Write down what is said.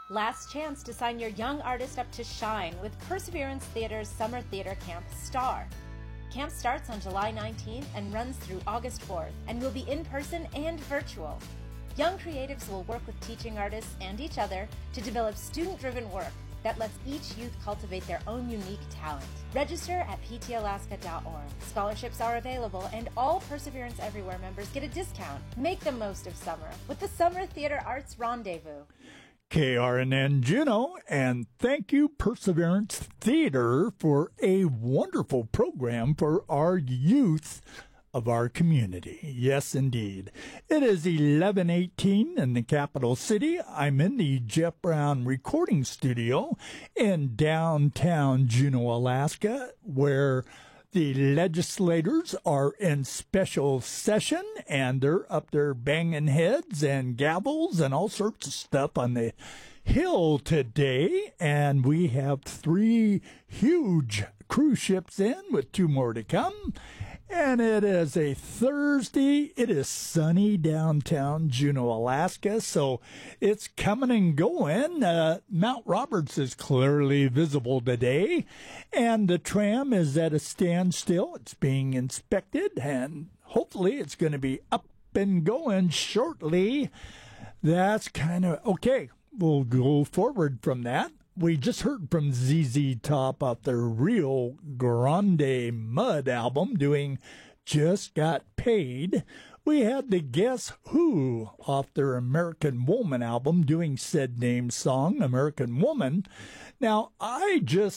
Last chance to sign your young artist up to shine with Perseverance Theater's Summer Theater Camp Star. Camp starts on July 19th and runs through August 4th and will be in person and virtual. Young creatives will work with teaching artists and each other to develop student-driven work that lets each youth cultivate their own unique talent. Register at ptalaska.org. Scholarships are available and all Perseverance Everywhere members get a discount. Make the most of summer with the Summer Theater Arts Rendezvous. KRNN Juneau, and thank you, Perseverance Theater, for a wonderful program for our youth of our community. Yes, indeed. It is 11:18 in the capital city. I'm in the Jeff Brown recording studio in downtown Juneau, Alaska, where the legislators are in special session, and they're up there banging heads and gavels and all sorts of stuff on the Hill today. And we have 3 huge cruise ships in with 2 more to come. And it is a Thursday. It is sunny downtown Juneau, Alaska, so it's coming and going. Mount Roberts is clearly visible today, and the tram is at a standstill. It's being inspected, and hopefully it's going to be up and going shortly. That's kind of okay. We'll go forward from that. We just heard from ZZ Top off their Rio Grande Mud album doing Just Got Paid. We had the Guess Who off their American Woman album doing said name song, American Woman. Now, I just